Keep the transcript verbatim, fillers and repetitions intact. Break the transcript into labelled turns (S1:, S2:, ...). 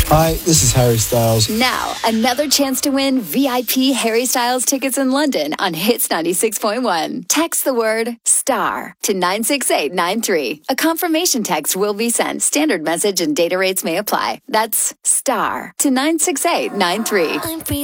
S1: Hi, this is Harry Styles.
S2: Now, another chance to win V I P Harry Styles tickets in London on Hits ninety-six point one. Text the word STAR to nine six eight nine three. A confirmation text will be sent. Standard message and data rates may apply. That's STAR to nine six eight nine three.